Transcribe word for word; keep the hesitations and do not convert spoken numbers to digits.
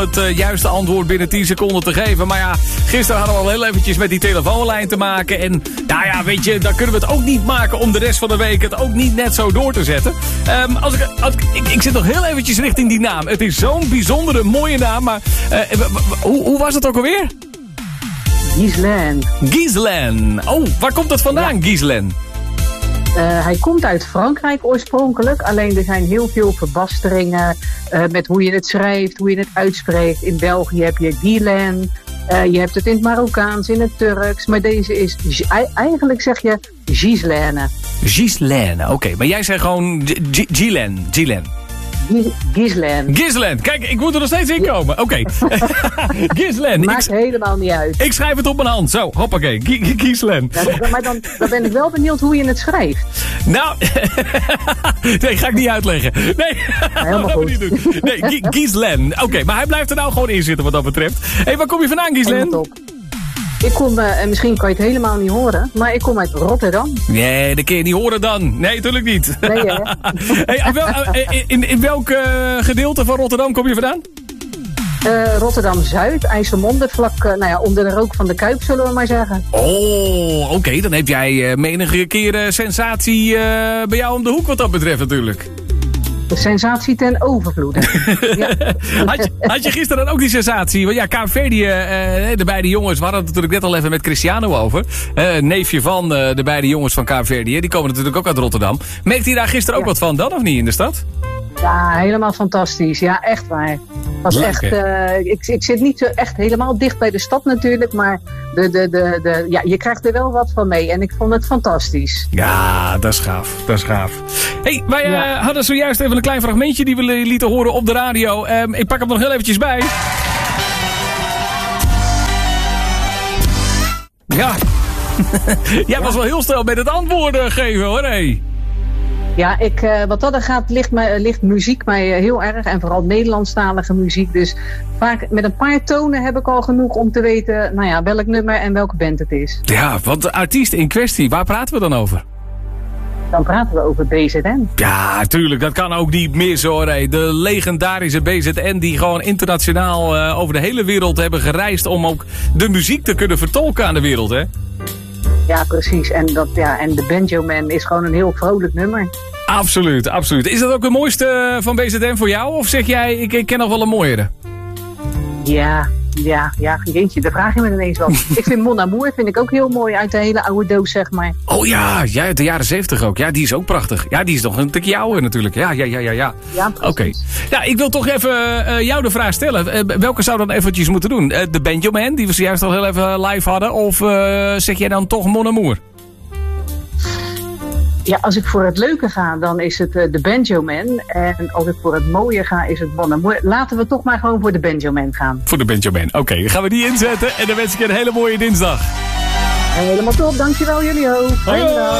het uh, juiste antwoord binnen tien seconden te geven. Maar ja, gisteren hadden we al heel eventjes met die telefoonlijn te maken. En nou ja, weet je, dan kunnen we het ook niet maken om de rest van de week het ook niet net zo door te zetten. Um, als ik, als ik, ik, ik zit nog heel eventjes richting die naam. Het is zo'n bijzondere, mooie naam. Maar uh, w- w- hoe, hoe was het ook alweer? Ghislaine. Ghislaine. Oh, waar komt dat vandaan, ja. Ghislaine? Uh, hij komt uit Frankrijk oorspronkelijk. Alleen er zijn heel veel verbasteringen uh, met hoe je het schrijft, hoe je het uitspreekt. In België heb je Ghislaine. Uh, je hebt het in het Marokkaans, in het Turks. Maar deze is, eigenlijk zeg je Ghislaine. Ghislaine, oké. Okay. Maar jij zegt gewoon Ghislaine. Ghislaine. Ghislaine. Ghislaine. Kijk, ik moet er nog steeds in komen. Oké. Okay. Ghislaine. Maakt ik, helemaal niet uit. Ik schrijf het op mijn hand. Zo, hoppakee. Ghislaine. Ja, maar dan, dan ben ik wel benieuwd hoe je het schrijft. Nou, nee, ga ik niet uitleggen. Nee, ja, helemaal goed. Niet doen. Nee, Ghislaine. Oké, okay, maar hij blijft er nou gewoon in zitten wat dat betreft. Hé, hey, waar kom je vandaan, Ghislaine? Ik kom, uh, en misschien kan je het helemaal niet horen, maar ik kom uit Rotterdam. Nee, dat kun je niet horen dan. Nee, natuurlijk niet. Nee, hè? Hey, wel, in, in welk uh, gedeelte van Rotterdam kom je vandaan? Uh, Rotterdam-Zuid, IJsselmonde, vlak uh, nou ja, onder de rook van de Kuip, zullen we maar zeggen. Oh, oké. Okay, dan heb jij uh, menige keer uh, sensatie uh, bij jou om de hoek wat dat betreft natuurlijk. De sensatie ten overvloede. Ja. had, je, had je gisteren dan ook die sensatie? Want ja, Kaapverdië, uh, de beide jongens, we hadden het natuurlijk net al even met Cristiano over. Uh, neefje van uh, de beide jongens van Kaapverdië, die komen natuurlijk ook uit Rotterdam. Merkte je daar gisteren ook ja. wat van dan, of niet, in de stad? Ja, helemaal fantastisch. Ja, echt waar. Was Leuk, echt, uh, ik, ik zit niet zo echt helemaal dicht bij de stad natuurlijk, maar de, de, de, de, ja, je krijgt er wel wat van mee. En ik vond het fantastisch. Ja, dat is gaaf. Dat is gaaf. Hey, wij uh, ja. hadden zojuist even een klein fragmentje die we lieten horen op de radio. Um, ik pak hem nog heel eventjes bij. Ja. Jij ja. was wel heel snel met het antwoorden geven, hoor. Hey. Ja, ik, uh, wat dat er gaat, ligt, mij, ligt muziek mij heel erg. En vooral Nederlandstalige muziek. Dus vaak met een paar tonen heb ik al genoeg om te weten nou ja, welk nummer en welke band het is. Ja, want de artiest in kwestie, waar praten we dan over? Dan praten we over B Z N. Ja, tuurlijk. Dat kan ook niet mis, hoor. Hey. De legendarische B Z N die gewoon internationaal uh, over de hele wereld hebben gereisd om ook de muziek te kunnen vertolken aan de wereld, hè? Ja, precies. En, dat, ja, en de Banjo Man is gewoon een heel vrolijk nummer. Absoluut, absoluut. Is dat ook de mooiste van B Z N voor jou? Of zeg jij, ik, ik ken nog wel een mooiere? Ja, ja, ja, jeetje, daar vraag je me ineens wel. Ik vind Mon Amour vind ik ook heel mooi uit de hele oude doos, zeg maar. Oh ja, ja, uit de jaren zeventig ook. Ja, die is ook prachtig. Ja, die is nog een tikje ouder natuurlijk. Ja, ja, ja, ja. Ja, ja precies. Oké. Okay. Ja, ik wil toch even uh, jou de vraag stellen. Uh, welke zou dan eventjes moeten doen? Uh, de Banjo Man, die we zojuist al heel even live hadden. Of uh, zeg jij dan toch Mon Amour? Ja, als ik voor het leuke ga, dan is het uh, de Banjo Man. En als ik voor het mooie ga, is het Mon Amour. Laten we toch maar gewoon voor de Banjo Man gaan. Voor de Banjo Man. Oké, okay, dan gaan we die inzetten. En dan wens ik je een hele mooie dinsdag. Helemaal top, dankjewel jullie ook. Fijne dag.